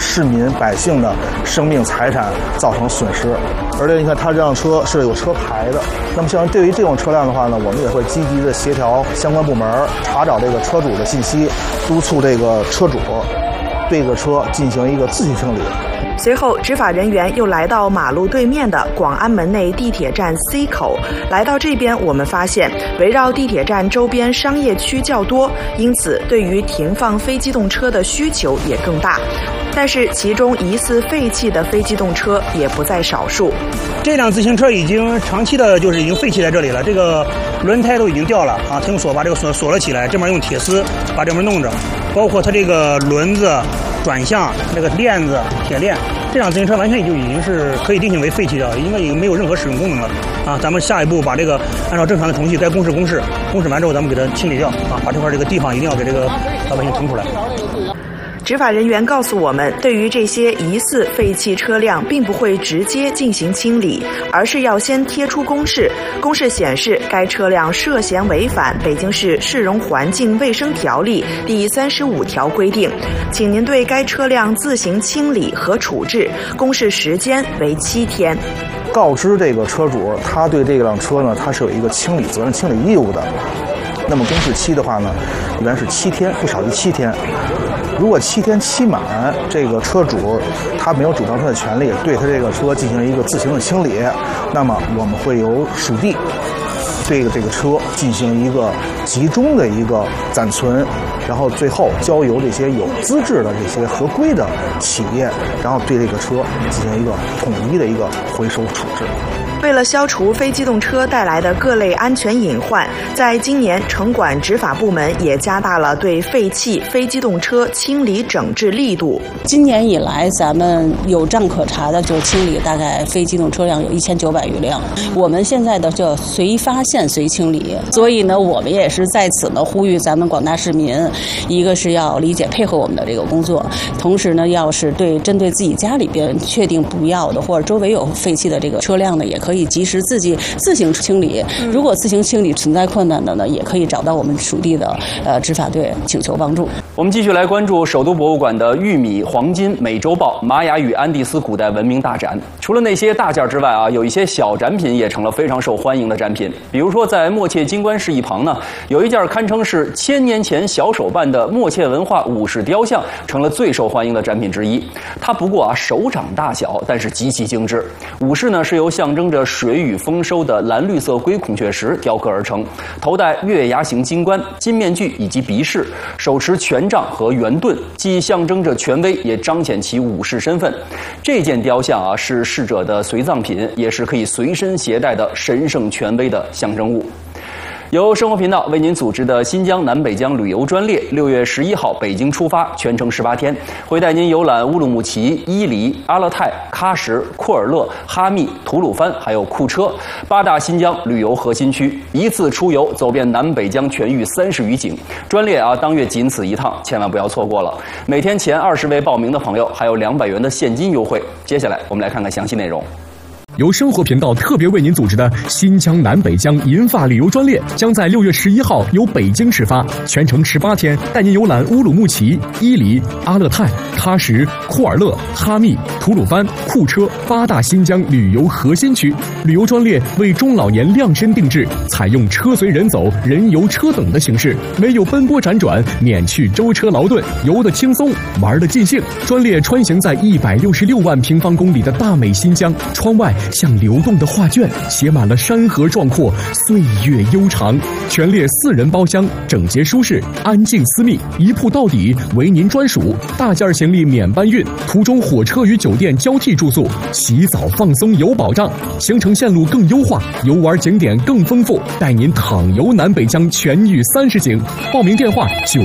市民百姓的生命财产造成损失。而且你看，它这辆车是有车牌的。那么像对于这种车辆的话呢，我们也会积极的协调相关部门查找这个车主的信息，督促这个车主对这个车进行一个自行清理。 随后，执法人员又来到马路对面的广安门内地铁站 C 口。来到这边，我们发现围绕地铁站周边商业区较多，因此对于停放非机动车的需求也更大。但是其中疑似废弃的非机动车也不在少数。 这辆自行车已经长期的已经废弃在这里了，这个轮胎都已经掉了啊，停锁把这个锁了起来，这边用铁丝把这边弄着，包括它这个轮子、转向那个链子、铁链，这辆自行车完全就已经是可以定性为废弃掉，因为已经没有任何使用功能了啊。咱们下一步把这个按照正常的程序该公示完之后，咱们给它清理掉啊，把这块这个地方一定要给这个老百姓腾出来。 执法人员告诉我们，对于这些疑似废弃车辆，并不会直接进行清理，而是要先贴出公示。公示显示该车辆涉嫌违反北京市市容环境卫生条例第35条规定，请您对该车辆自行清理和处置，公示时间为7天。 告知这个车主，他对这辆车呢，他是有一个清理责任、清理义务的。那么公示期的话呢，一般是7天，不少于7天。如果7天期满，这个车主他没有主张他的权利，对他这个车进行一个自行的清理，那么我们会由属地对这个车进行一个集中的一个暂存，然后最后交由这些有资质的这些合规的企业，然后对这个车进行一个统一的一个回收处置。 为了消除非机动车带来的各类安全隐患，在今年城管执法部门也加大了对废弃非机动车清理整治力度。 今年以来，咱们有账可查的就清理大概非机动车辆有1900余辆。我们现在的叫随发现随清理，所以呢，我们也是在此呢呼吁咱们广大市民，一个是要理解配合我们的这个工作，同时呢，要是针对自己家里边确定不要的或者周围有废弃的这个车辆呢，也可以及时自行清理。如果自行清理存在困难的呢，也可以找到我们属地的执法队请求帮助。 我们继续来关注首都博物馆的玉米、黄金、美洲豹、玛雅与安第斯古代文明大展。除了那些大件之外啊，有一些小展品也成了非常受欢迎的展品。比如说，在默切金冠室一旁呢，有一件堪称是1000年前小手办的默切文化武士雕像，成了最受欢迎的展品之一。它不过手掌大小，但是极其精致。武士呢是由象征着水雨丰收的蓝绿色龟孔雀石雕刻而成，头戴月牙形金冠、金面具以及鼻饰，手持权杖和圆盾，既象征着权威，也彰显其武士身份。这件雕像啊是逝者的随葬品，也是可以随身携带的神圣权威的象征物。由生活频道为您组织的新疆南北疆旅游专列，6月11号北京出发，全程18天，会带您游览乌鲁木齐、伊犁、阿勒泰、喀什、库尔勒、哈密、吐鲁番还有库车8大新疆旅游核心区，一次出游走遍南北疆全域30余景。专列啊，当月仅此一趟，千万不要错过了。每天前20位报名的朋友还有200元的现金优惠。接下来我们来看看详细内容。 由生活频道特别为您组织的新疆南北疆银发旅游专列，将在6月11号由北京始发，全程18天，带您游览乌鲁木齐、伊犁、阿勒泰、喀什、库尔勒、哈密、吐鲁番、库车8大新疆旅游核心区。旅游专列为中老年量身定制，采用车随人走、人游车等的形式，没有奔波辗转，免去舟车劳顿，游得轻松，玩得尽兴。专列穿行在166万平方公里的大美新疆，窗外像流动的画卷，写满了山河壮阔，岁月悠长。全列4人包厢，整洁舒适，安静私密，一铺到底，为您专属。大件行李免搬运，途中火车与酒店交替住宿，洗澡放松有保障。行程线路更优化，游玩景点更丰富，带您淌游南北疆全域30景。报名电话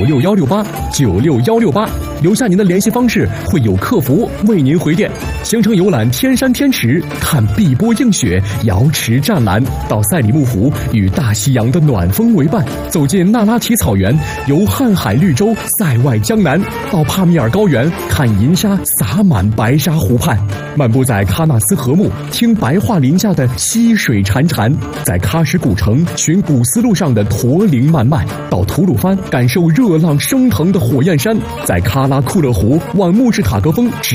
96168，留下您的联系方式，会有客服为您回电。行程游览天山天池，看碧波映雪，瑶池湛蓝，到赛里木湖，与大西洋的暖风为伴，走进那拉提草原，游瀚海绿洲，塞外江南，到帕米尔高原，看银沙洒满白沙湖畔，漫步在喀纳斯河木，听白桦林下的溪水潺潺，在喀什古城寻古丝路上的驼铃漫漫，到吐鲁番感受热浪升腾的火焰山，在喀拉库勒湖望木质塔格峰